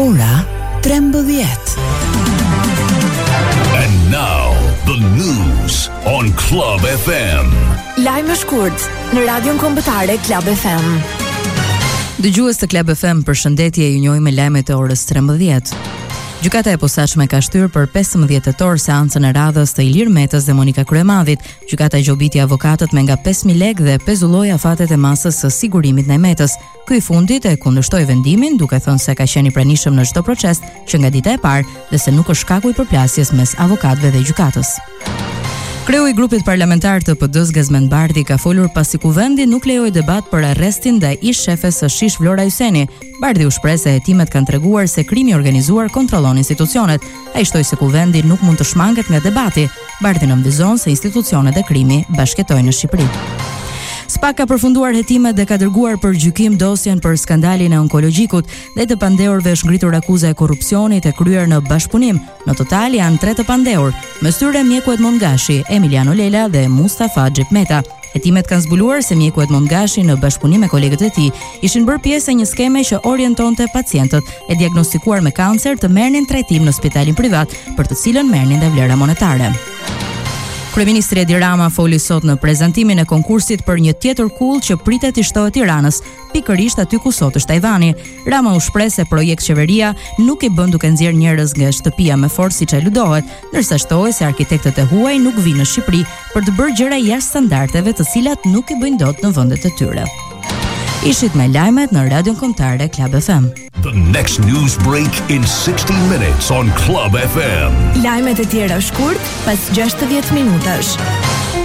Ora 13. And now the news on Club FM. Lajme shkurt në Radion Kombëtare Club FM. Dëgjues të Club FM, përshëndetje, ju njohim me lajmet e orës 13. Gjykata e posaçme ka shtyr për 15 tetor seancën e radhës të Ilir Metës dhe Monika Kryemadhit. Gjykata gjobiti avokatët me nga 5.000 lekë dhe pezulloi afatet e masës së sigurimit në Metës. Ky i fundit e kundërshtoi vendimin, duke thënë se ka qenë i pranishëm në çdo proces që nga dita e parë dhe se nuk është shkaku i përplasjes mes avokatëve dhe gjykatës. Kreu i grupit parlamentar të PD-s Gazmend Bardhi ka folur pasi kuvendi nuk lejoi debat për arrestin ndaj ish-shefes së SHish Vlora Hyseni. Bardhi u shpreh se hetimet kanë treguar se krimi i organizuar kontrollon institucionet. Ai shtoi se kuvendi nuk mund të shmanget nga debati. Bardhi nënvizon se institucionet e krimi bashkëtojnë në Shqipëri. SPAK ka përfunduar hetimet dhe ka dërguar për gjykim dosjen për skandalin e onkologjikut dhe të pandeurve është ngritur akuza e korrupsionit e kryer në bashkëpunim. Në total janë 3 të pandeur, mes tyre mjeku Edmond Gashi, Emiliano Lela dhe Mustafa Xhepmeta. Hetimet kanë zbuluar se mjeku Edmond Gashi në bashkëpunim me kolegët e tij ishin bërë pjesë e një skeme që orientonte pacientët e diagnostikuar me kancer të merrnin trajtim në spitalin privat, për të cilën merrnin dhe vlera monetare. Kryeministri Edi Rama foli sot në prezantimin e konkursit për një tjetër kull që pritet i shtohet Tiranës, pikërisht aty ku sot është Tajvani. Rama u shpreh se projekt qeveria nuk i bën duke nxjerrë njerëz nga shtëpia me forcë siç aludohet, ndërsa shtoi se arkitektët e huaj nuk vinë në Shqipëri për të bërë gjëra jashtë standardeve të cilat nuk i bëjnë dot në vendet e tyre. Ishit me lajmet në Radion Kombëtare Club FM. The next news break in 60 minutes on Club FM. Lajmet e tjera shkurt pas 60 minutash.